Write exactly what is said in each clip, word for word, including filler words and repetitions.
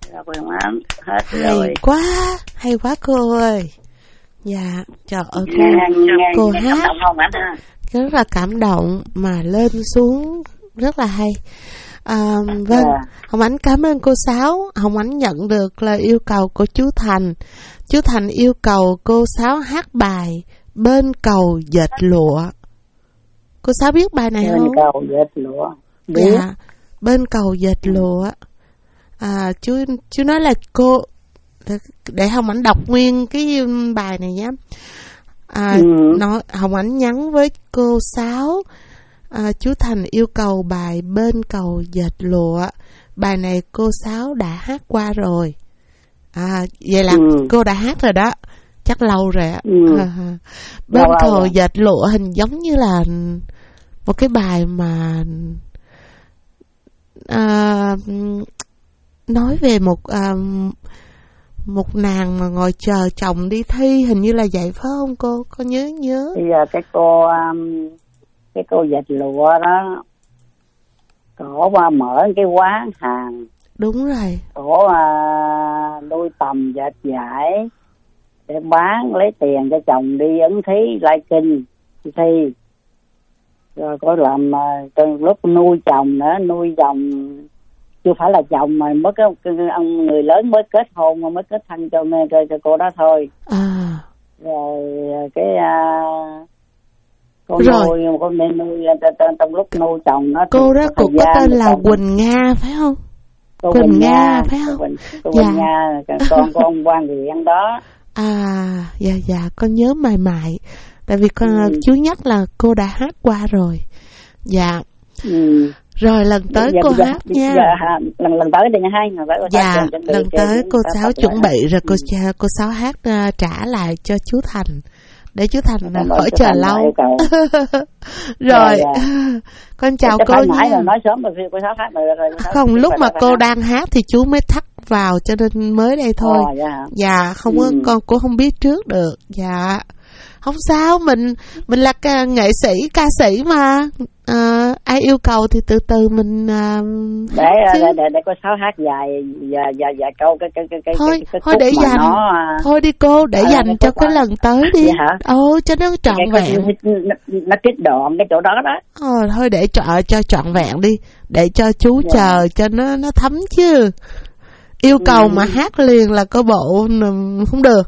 Rồi Hồng Ánh hết Hay rồi. quá, hay quá cô ơi. Dạ, trời ơi cô, Nghe, nghe, cô nghe hát cảm động không Ánh ha? rất là cảm động mà lên xuống rất là hay. À, vâng, Yeah. Hồng Ánh cảm ơn cô Sáu. Hồng Ánh nhận được lời yêu cầu của chú Thành. Chú Thành yêu cầu cô Sáu hát bài Bên cầu dệt lụa. Cô Sáu biết bài này Bên không? cầu dệt lụa. Biết. Dạ, Bên cầu dệt lụa. À, chú chú nói là cô, để Hồng Ánh đọc nguyên cái bài này nhé. À, Ừ. nói Hồng Ánh nhắn với cô Sáu. À, chú Thành yêu cầu bài Bên cầu dệt lụa. Bài này cô Sáu đã hát qua rồi. À, vậy là Ừ. cô đã hát rồi đó. Chắc lâu rồi ạ. Ừ. Bên Lâu cầu rồi. dệt lụa hình giống như là một cái bài mà à, nói về một à, một nàng mà ngồi chờ chồng đi thi, hình như là vậy phải không cô? Có nhớ nhớ. Bây giờ cái cô um, cái cô dệt lụa đó, cổ qua mở cái quán hàng. Đúng rồi. Cổ uh, nuôi tầm dệt vải để bán lấy tiền cho chồng đi ứng thí lai kinh đi thi. Rồi có làm uh, lúc nuôi chồng nữa, nuôi chồng chưa phải là chồng mà mới có ông người lớn mới kết hôn mới kết thân cho cho, cho cô đó thôi. À. Rồi cái uh, con rồi. nuôi con nên nuôi trong lúc nuôi chồng nó. Cô đó cũng có tên là chồng. Quỳnh Nga phải không? Cô Quỳnh, Quỳnh Nga, Nga phải không? Cô Quỳnh, cô dạ. Quỳnh Nga, con của ông quan huyện đó. À, dạ dạ con nhớ mài mại. Tại vì con ừ. chú nhắc là cô đã hát qua rồi. Dạ. Ừ. Rồi lần tới dạ, cô dạ, hát dạ, nha. Dạ, lần lần tới đi nha hai. Lần tới dạ, tới, lần bị, tới cô Sáu chuẩn bị rồi cô ừ. cô Sáu hát uh, trả lại cho chú Thành. Để chú Thành Cảm khỏi chờ Thành lâu. dạ, rồi, dạ. con chào Chắc cô nha. Rồi nói sớm rồi cô Sáu hát rồi, rồi không, lúc mà cô hát. đang hát thì chú mới thắt vào cho nên mới đây thôi. À, dạ. dạ, không ừ. có, con cũng không biết trước được. Dạ. Không sao, mình mình là ca, nghệ sĩ, ca sĩ mà. À, ai yêu cầu thì từ từ mình uh, để, để để để có Sáu hát dài dài dài dài câu cái cái cái cái thôi cái, cái thôi để dành nó, thôi đi cô để à, dành cho cái à. lần tới đi. Vậy hả? Ồ, cho nó trọn cái, vẹn. Nó, nó kích đoạn cái chỗ đó đó. Ờ, thôi để cho cho trọn vẹn đi, để cho chú dạ. chờ cho nó nó thấm chứ. Yêu cầu ừ. mà hát liền là có bộ không được.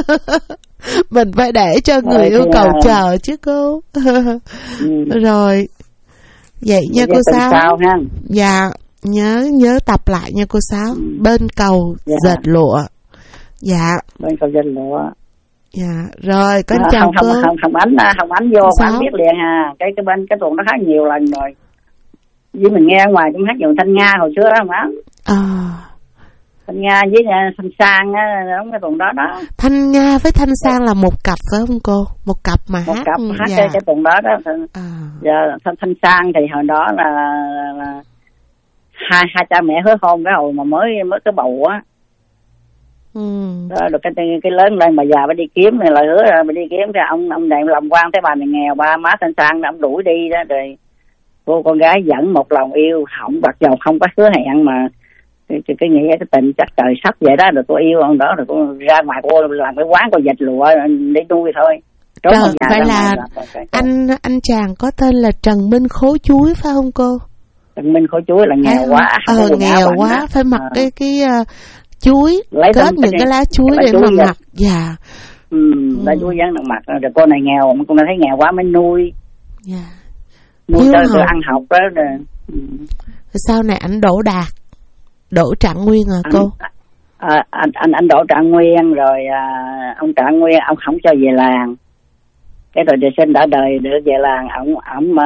Mình phải để cho người rồi, yêu cầu à. chờ chứ cô. ừ. Rồi. Vậy nha cô Sáu. Dạ, nhớ nhớ tập lại nha cô Sáu. Ừ. Bên cầu dạ. dệt lụa. Dạ. Bên cầu dệt lụa. Dạ, rồi con à, chào không, cô. Không không không ánh không ánh vô Ánh biết liền hà. Cái cái bên cái tuần nó hát nhiều lần rồi. Với mình nghe ngoài cũng hát nhiều Thanh Nga hồi xưa đó không Ánh. À. Thanh Nga với Thanh Sang á, đóng cái tuần đó đó. Thanh Nga với Thanh Sang là một cặp phải không cô? Một cặp mà một hát. Một cặp hát dạ. cái, cái tuần đó đó. À. Giờ Thanh, Thanh Sang thì hồi đó là, là, là hai hai cha mẹ hứa hôn cái hồi mà mới mới cái bầu á. Ừ. Đó, được cái cái lớn lên bà già bà đi kiếm này lời hứa rồi bà đi kiếm ra ông ông này làm quan thấy bà này nghèo, ba má Thanh Sang ông đuổi đi đó rồi cô con gái dẫn một lòng yêu hỏng bạc dầu không có hứa hẹn mà cái, cái, cái nghĩa cái tình chắc trời sắp vậy đó rồi cô yêu ông đó rồi cô ra ngoài cô làm cái quán cô dệt lụa để nuôi thôi. Trời, phải là cái, anh anh chàng có tên là Trần Minh Khố Chuối phải không cô? Trần Minh Khố Chuối là nghèo quá. Ờ nghèo quá đó. Phải mặc à. cái cái uh, chuối lấy kết những cái, cái lá chuối để mà mặc. Dạ. Ừ, lá chuối dán được mặt rồi cô này nghèo, cô này thấy nghèo quá mới nuôi. Dạ. Nuôi cho tôi ăn học đó rồi. Ừ. Sau này anh Đỗ Đạt, Đỗ Trạng Nguyên à anh, cô? À, anh anh anh Đỗ Trạng Nguyên rồi à, ông Trạng Nguyên ông không cho về làng. Cái rồi để sinh đã đời được về làng ông ông